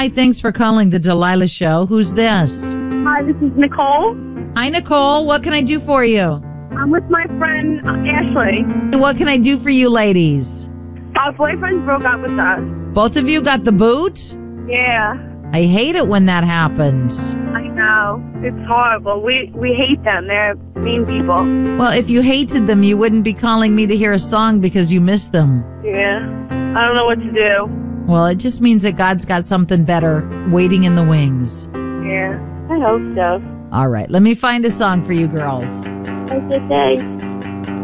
Hi, thanks for calling the Delilah Show. Who's this? Hi, this is Nicole. Hi, Nicole. What can I do for you? I'm with my friend Ashley. What can I do for you ladies? Our boyfriend broke up with us. Both of you got the boot? Yeah, I hate it when that happens. I know. It's horrible. We hate them. They're mean people. Well, if you hated them, you wouldn't be calling me to hear a song because you missed them. Yeah. I don't know what to do. Well, it just means that God's got something better waiting in the wings. Yeah, I hope so. All right, let me find a song for you girls. Okay, thanks.